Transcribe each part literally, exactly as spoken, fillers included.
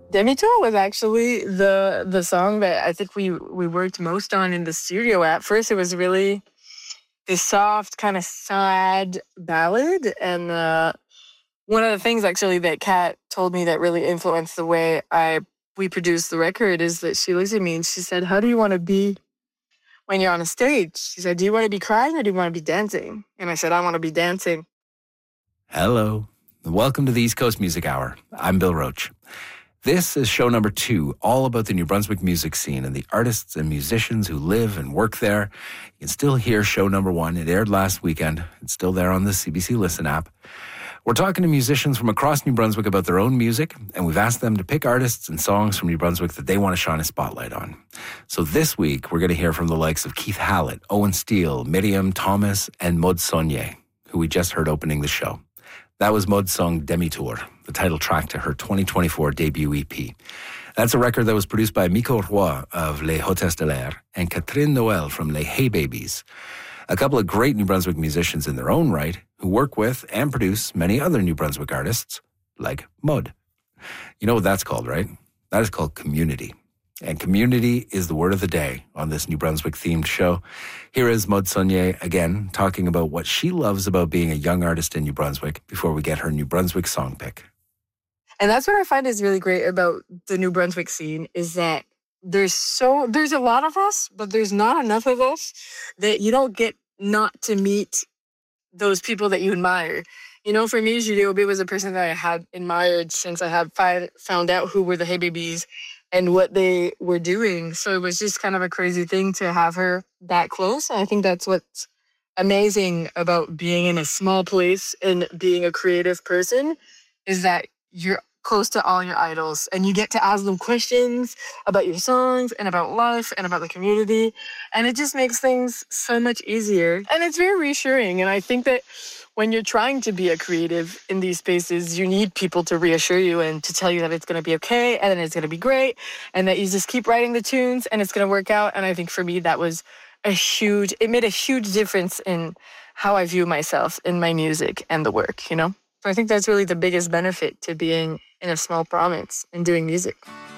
Demi-Tour was actually the the song that I think we we worked most on in the studio. At first, it was really this soft, kind of sad ballad, and uh, one of the things actually that Kat told me that really influenced the way I we produced the record is that she looked at me and she said, "How do you want to be when you're on a stage?" She said, "Do you want to be crying or do you want to be dancing?" And I said, "I want to be dancing." Hello. Welcome to the East Coast Music Hour. I'm Bill Roach. This is show number two, all about the New Brunswick music scene and the artists and musicians who live and work there. You can still hear show number one. It aired last weekend. It's still there on the C B C Listen app. We're talking to musicians from across New Brunswick about their own music, and we've asked them to pick artists and songs from New Brunswick that they want to shine a spotlight on. So this week, we're going to hear from the likes of Keith Hallett, Owen Steele, Miriam Thomas, and Maud Saulnier, who we just heard opening the show. That was Maud's song Demi-Tour, the title track to her twenty twenty-four debut E P. That's a record that was produced by Miko Roy of Les Hôtesses de l'Air and Catherine Noël from Les Hey Babies, a couple of great New Brunswick musicians in their own right who work with and produce many other New Brunswick artists, like Maud. You know what that's called, right? That is called community. And community is the word of the day on this New Brunswick-themed show. Here is Maud Saulnier again, talking about what she loves about being a young artist in New Brunswick before we get her New Brunswick song pick. And that's what I find is really great about the New Brunswick scene is that there's so there's a lot of us, but there's not enough of us that you don't get not to meet those people that you admire. You know, for me, Julie Aubé was a person that I had admired since I had fi- found out who were the Hey Babies and what they were doing. So it was just kind of a crazy thing to have her that close. And I think that's what's amazing about being in a small place and being a creative person is that you're close to all your idols and you get to ask them questions about your songs and about life and about the community. And it just makes things so much easier. And it's very reassuring. And I think that when you're trying to be a creative in these spaces, you need people to reassure you and to tell you that it's going to be okay and that it's going to be great and that you just keep writing the tunes and it's going to work out. And I think for me, that was a huge, it made a huge difference in how I view myself in my music and the work, you know? So I think that's really the biggest benefit to being in a small province and doing music.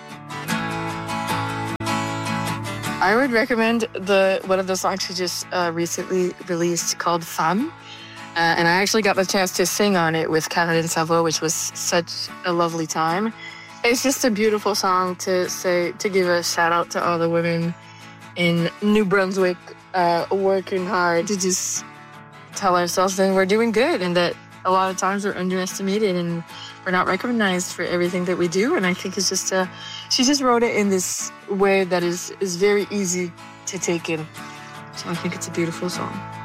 I would recommend the one of the songs she just uh, recently released called Femme. Uh, and I actually got the chance to sing on it with Caroline Savoie, which was such a lovely time. It's just a beautiful song to say, to give a shout out to all the women in New Brunswick uh, working hard to just tell ourselves that we're doing good and that a lot of times we're underestimated and we're not recognized for everything that we do. And I think it's just a, she just wrote it in this way that is, is very easy to take in. So I think it's a beautiful song.